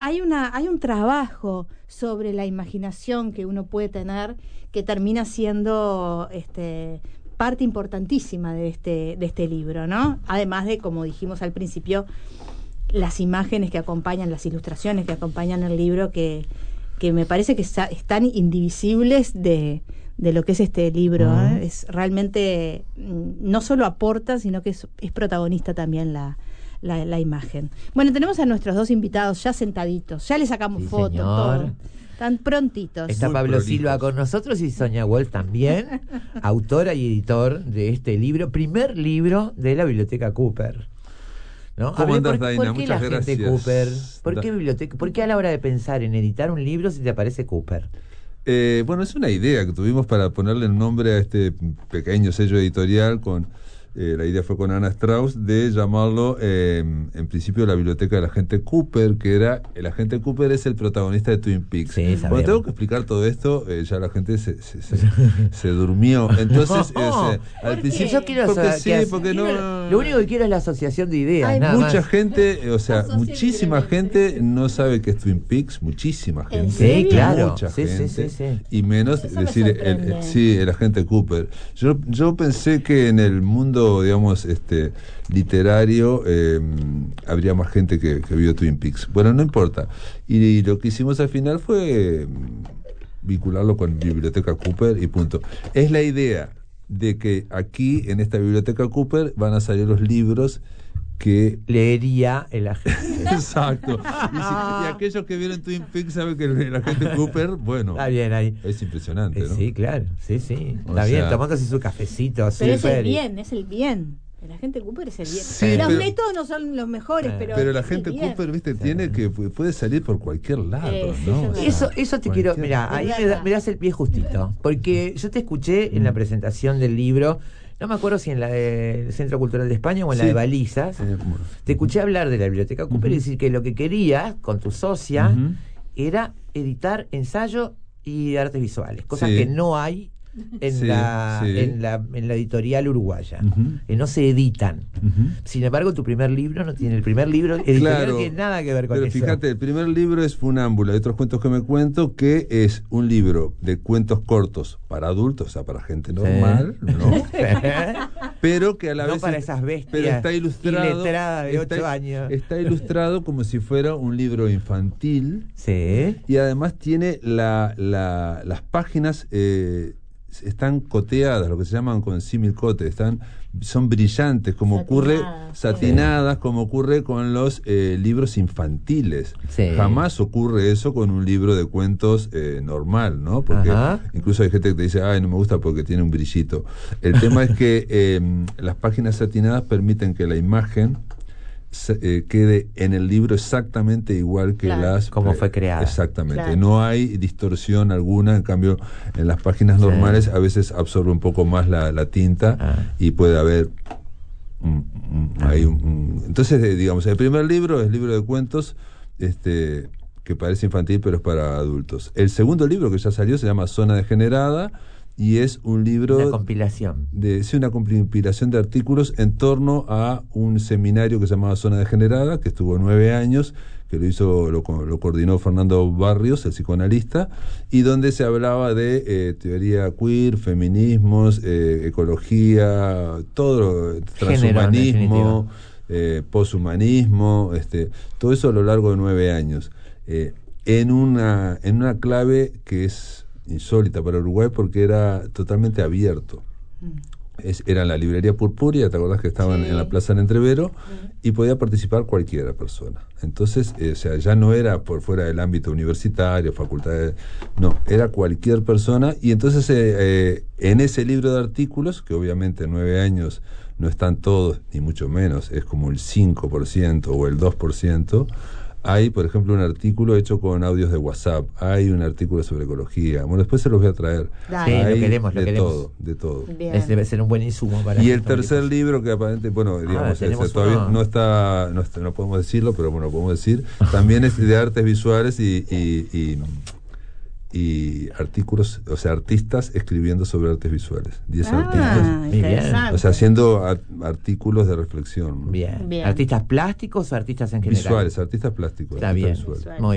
hay un trabajo sobre la imaginación que uno puede tener que termina siendo parte importantísima de este libro, ¿no? Además de, como dijimos al principio, las imágenes que acompañan, las ilustraciones que acompañan el libro, que me parece que están indivisibles de lo que es este libro. Es realmente, no solo aporta, sino que es protagonista también la imagen. Bueno, tenemos a nuestros dos invitados ya sentaditos, ya le sacamos fotos, todo. Están prontitos. Está Muy Pablo prolijos. Silva con nosotros y Sonia Wolf también, autora y editor de este libro, primer libro de la Biblioteca Cooper, ¿no? ¿Cómo andas, ¿por Daina? qué Muchas la gente gracias. Cooper? ¿Por qué biblioteca? ¿Por qué a la hora de pensar en editar un libro se te aparece Cooper? Bueno, es una idea que tuvimos para ponerle el nombre a este pequeño sello editorial. La idea fue con Ana Strauss de llamarlo, en principio, la biblioteca del agente Cooper, que era, el agente Cooper es el protagonista de Twin Peaks. Sí, sabemos. Cuando tengo que explicar todo esto, ya la gente se durmió. Entonces, al principio, Yo quiero porque saber sí, qué hace. porque no... Lo único que quiero es la asociación de ideas. Hay nada Mucha más. gente, Asocié muchísima libremente. gente no sabe qué es Twin Peaks, muchísima gente. ¿En serio? Sí, claro. Mucha Sí, gente. sí. Y menos Eso me decir sorprende. el agente Cooper. Yo pensé que en el mundo, digamos, literario, habría más gente que vio Twin Peaks. Bueno, no importa. Y lo que hicimos al final fue vincularlo con Biblioteca Cooper y punto. Es la idea de que aquí, en esta Biblioteca Cooper, van a salir los libros que... Leería el agente. Exacto. Y aquellos que vieron Twin Peaks saben que el agente Cooper, bueno, Está bien ahí. es impresionante, ¿no? Sí, claro. Sí. O Está bien, sea- tomándose su cafecito. Pero es el súper. bien, es el bien. El agente Cooper es el bien. Sí, Los pero- métodos no son los mejores, pero Pero el es agente bien. Cooper, viste, tiene que puede salir por cualquier lado, Sí, ¿no? eso es O sea, Eso te quiero, cualquier- mira, ahí Es me verdad. das el pie justito, porque yo te escuché en la presentación del libro, no me acuerdo si en la del Centro Cultural de España o en la Sí. de Balizas, Bueno. te escuché hablar de la Biblioteca Cooper y decir que lo que querías con tu socia Ujú. era editar ensayo y artes visuales, cosas Sí. que no hay en, Sí, la, sí. en la editorial uruguaya, Ujú. que no se editan. Ujú. Sin embargo, tu primer libro no tiene, el primer libro editorial Claro, no tiene nada que ver con pero eso. fíjate, el primer libro es Funámbula, hay otros cuentos que me cuento, que es un libro de cuentos cortos para adultos, o sea, para gente normal, ¿no? Pero que a la No vez para esas bestias pero está ilustrado, iletradas de 8 años. Está ilustrado como si fuera un libro infantil. Sí. Y además tiene las páginas están coteadas, lo que se llaman con similcote, son brillantes, como Satinadas. satinadas, como ocurre con los libros infantiles. Sí. Jamás ocurre eso con un libro de cuentos normal, ¿no? Porque Ajá. incluso hay gente que te dice, ay, no me gusta porque tiene un brillito. El tema es que las páginas satinadas permiten que la imagen quede en el libro exactamente igual que Claro. las... Como fue creada. Exactamente. Claro. No hay distorsión alguna, en cambio, en las páginas Sí. normales a veces absorbe un poco más la tinta Ah. y puede haber... Entonces, digamos, el primer libro es libro de cuentos, que parece infantil, pero es para adultos. El segundo libro que ya salió se llama Zona Degenerada y es un libro... Una compilación. una compilación de artículos en torno a un seminario que se llamaba Zona Degenerada, que estuvo 9 años, que lo coordinó Fernando Barrios, el psicoanalista, y donde se hablaba de teoría queer, feminismos, ecología, todo, transhumanismo, poshumanismo, todo eso a lo largo de 9 años, en una clave que es insólita para Uruguay porque era totalmente abierto. Era la librería Purpuria, ¿te acordás que estaban Sí. en la Plaza del Entrevero? Y podía participar cualquiera persona. Entonces, o sea, ya no era por fuera del ámbito universitario, facultades, no, era cualquier persona. Y entonces, en ese libro de artículos, que obviamente en 9 años no están todos, ni mucho menos, es como el 5% o el 2%, hay, por ejemplo, un artículo hecho con audios de WhatsApp, hay un artículo sobre ecología. Bueno, después se los voy a traer. Dale. Sí, lo Hay queremos, lo de queremos. todo, de todo. Bien. Debe ser un buen insumo para Y el estos tercer libros. libro, que aparentemente, bueno, digamos, tenemos todavía uno. no podemos decirlo, pero bueno, lo podemos decir, también es de artes visuales y artículos, o sea, artistas escribiendo sobre artes visuales. 10 artistas. Muy bien. Interesante. O sea, haciendo artículos de reflexión, ¿no? Bien. Bien. ¿Artistas plásticos o artistas en general? Visuales, artistas plásticos. Está artistas bien. visuales. Visuales. Muy